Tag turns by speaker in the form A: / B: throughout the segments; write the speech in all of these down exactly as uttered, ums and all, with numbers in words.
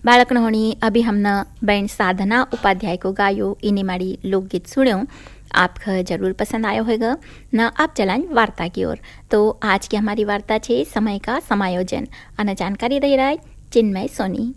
A: બાળકણહોણી अभी हमने बहन साधना उपाध्याय को गायो इन्हें माड़ी लोकगीत सुन्यो। आपको जरूर पसंद आया होगा न। आप चलाएं वार्ता की ओर। तो आज की हमारी वार्ता छे समय का समायोजन और जानकारी दे रहा है चिन्मय सोनी।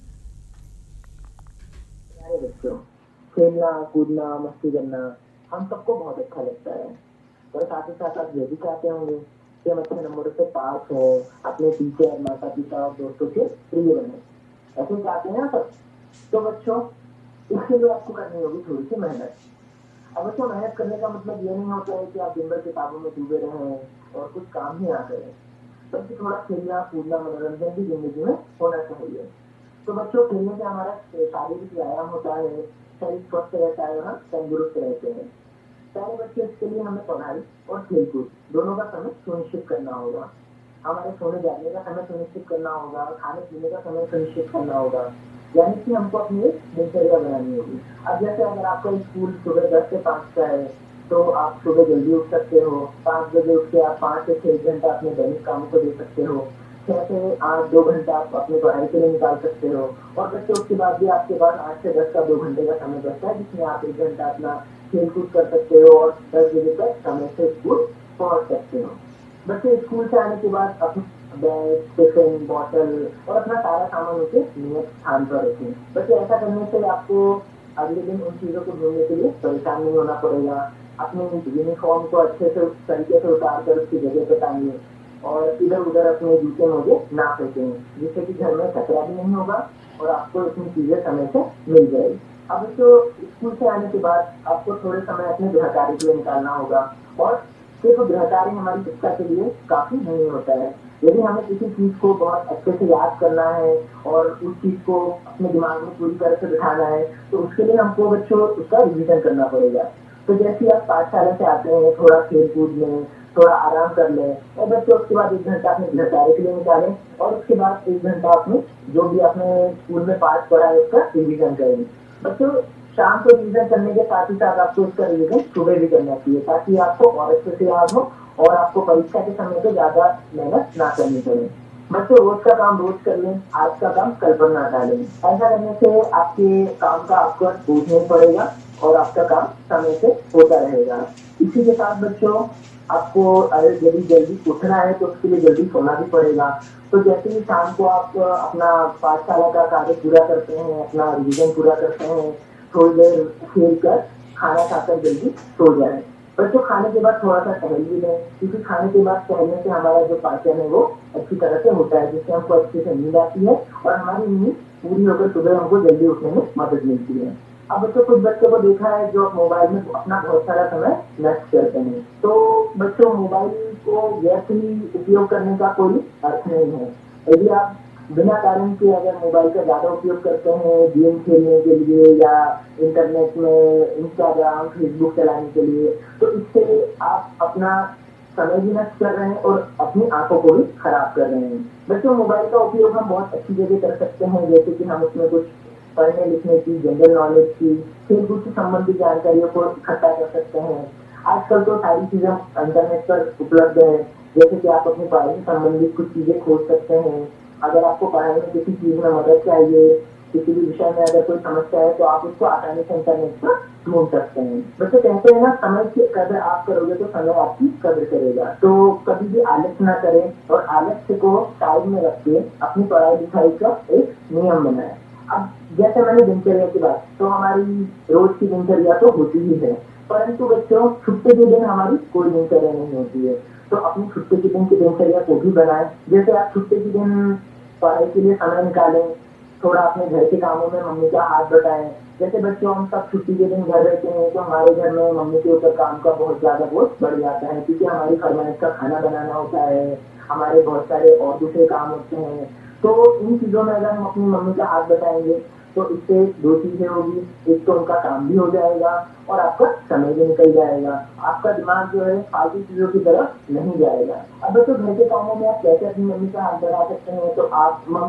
B: बच्चों, खेलना कूदना मस्ती करना हम सबको बहुत अच्छा लगता है, और साथ ही साथ आप ये भी चाहते होंगे कि हम अच्छे नंबरों से पास हो, अपने टीचर माता पिता और दोस्तों से प्रिय बने। ऐसे चाहते हैं ना सब। तो बच्चों, इसके लिए आपको करनी होगी थोड़ी सी मेहनत। अब बच्चों, मेहनत करने का मतलब ये नहीं होता है कि आप दिन भर किताबों में डूबे रहें और कुछ काम ही ना करें, बल्कि थोड़ा खेलना कूदना मनोरंजन भी जिंदगी में होना चाहिए। तो बच्चों, खेलने से हमारा शारीरिक व्यायाम होता है, शरीर स्वस्थ रहता है और हम तंदुरुस्त रहते हैं। पहले बच्चों, इसके लिए हमें पढ़ाई और खेलकूद दोनों का समय सुनिश्चित करना होगा। हमारे सोने जाने का समय सुनिश्चित करना होगा, खाने पीने का समय सुनिश्चित करना होगा, यानी कि हमको अपनी एक दिनचर्या बनानी होगी। अब जैसे अगर आपका स्कूल सुबह दस से पाँच का है, तो आप सुबह जल्दी उठ सकते हो। पाँच बजे उठ के आप पाँच से छह घंटा अपने दैनिक कामों को दे सकते हो। छह से आठ दो घंटा आप अपनी पढ़ाई के लिए निकाल सकते हो। और बच्चे उसके बाद भी आपके पास आठ से दस का दो घंटे का समय बचता है, जिसमें आप एक घंटा अपना खेल कूद कर सकते हो और दस बजे तक समय से स्कूल पहुंच सकते हो। बच्चे स्कूल से आने के बाद अपने बैग, टिफिन, बॉटल और अपना सारा सामान उनके नियत स्थान पर रखें। बच्चे ऐसा करने से आपको अगले दिन उन चीजों को ढूंढने के लिए परेशान नहीं होना पड़ेगा। अपने यूनिफॉर्म को अच्छे से तरीके से उतार कर उसकी जगह पे टांगिए और इधर उधर अपने जूते मोजे ना फेंकें, जिससे कि घर में कचरा भी नहीं होगा और आपको इतनी चीजें समय से मिल जाएगी। अब तो स्कूल से आने के बाद आपको थोड़े समय अपने गृह कार्य के लिए निकालना होगा, और सिर्फ गृह कार्य हमारी शिक्षा के लिए काफी नहीं होता है। यदि हमें किसी चीज को बहुत अच्छे से याद करना है और उस चीज को अपने दिमाग में पूरी तरह से बिठाना है, तो उसके लिए हमको बच्चों उसका रिविजन करना पड़ेगा। तो जैसे आप पाठशाला से आते हैं, थोड़ा खेल कूद में थोड़ा आराम कर लें, और बच्चों उसके बाद एक घंटा अपने गृह कार्य के लिए निकालें, और उसके बाद एक घंटा अपने जो भी आपने स्कूल में पाठ पढ़ा है उसका रिविजन करें। बच्चों, शाम को रिविजन करने के साथ ही साथ आपको इसका रिविजन सुबह भी करना चाहिए, ताकि आपको और अच्छे से याद हो और आपको परीक्षा के समय पे ज्यादा मेहनत ना करनी पड़े। बच्चों, रोज का काम रोज कर लें, आज का काम कल पर ना डालें। ऐसा करने से आपके काम का आपको बोझ नहीं पड़ेगा और आपका काम समय से होता रहेगा। इसी के साथ बच्चों, आपको अगर यदि जल्दी उठना है तो उसके लिए जल्दी सोना भी पड़ेगा। तो जैसे ही शाम को आप अपना पाठशाला का कार्य पूरा करते हैं, अपना रिविजन पूरा करते हैं, थोड़ी देर खेल कर खाना खाकर जल्दी सो जाए। बच्चों, खाने के बाद थोड़ा सा टहल भी लें, क्योंकि खाने के बाद टहलने से हमारा जो पाचन है वो अच्छी तरह से होता है, जिससे हमको अच्छे से नींद आती है और हमारी नींद पूरी होकर सुबह हमको जल्दी उठने में मदद मिलती है। अब बच्चों, कुछ बच्चों को देखा है जो मोबाइल में अपना बहुत सारा समय नष्ट करते हैं। तो बच्चों, मोबाइल को व्यर्थ ही उपयोग करने का कोई अर्थ नहीं है। यदि आप बिना कारण के अगर मोबाइल का ज्यादा उपयोग करते हैं गेम खेलने के लिए या इंटरनेट में इंस्टाग्राम फेसबुक चलाने के लिए, तो इससे आप अपना समय भी नष्ट कर रहे हैं और अपनी आंखों को भी खराब कर रहे हैं। बच्चों, मोबाइल का उपयोग हम बहुत अच्छी जगह कर सकते हैं, जैसे कि हम उसमें कुछ पढ़ने लिखने की, जनरल नॉलेज की, खेलकूद से संबंधित जानकारियों को इकट्ठा कर सकते हैं। आजकल तो सारी चीजें इंटरनेट पर उपलब्ध है, जैसे कि आप अपनी पढ़ाई से संबंधित कुछ चीजें खोज सकते हैं। अगर आपको पढ़ाई में किसी चीज में मदद चाहिए, किसी भी विषय में अगर कोई समस्या है, तो आप उसको आसानी से इंटरनेट पर ढूंढ सकते हैं। बच्चे कहते हैं ना, समय की कदर आप करोगे तो समय आपकी कदर करेगा। तो कभी भी आलस्य ना करें और आलस्य को साइड में रख के अपनी पढ़ाई लिखाई का एक नियम बनाएं। अब जैसे मैंने दिनचर्या की बात, तो हमारी रोज की दिनचर्या तो होती ही है, परंतु बच्चों छुट्टी के दिन हमारी कोई दिनचर्या नहीं होती है। तो अपनी छुट्टी के दिन की दिनचर्या को भी बनाएं। जैसे आप छुट्टी के दिन पढ़ाई के लिए समय निकालें, थोड़ा अपने घर के कामों में मम्मी का हाथ बटाएं। जैसे बच्चों, हम सब छुट्टी के दिन घर रहते हैं, तो हमारे घर में मम्मी के ऊपर काम का बहुत ज्यादा बोझ बढ़ जाता है, क्योंकि हमारी फरमाइश का खाना बनाना होता है, हमारे बहुत सारे और दूसरे काम होते हैं। तो इन चीजों में अगर हम अपनी मम्मी का हाथ बटाएंगे तो इससे दो चीजें होगी, एक तो उनका काम भी हो जाएगा और आपका समय भी निकल जाएगा। आपका दिमाग जो है फालतू चीजों की तरफ नहीं जाएगा। अब बच्चों, घर के कामों में आप कैसे अपनी मम्मी का हाथ बढ़ा सकते हैं, तो आप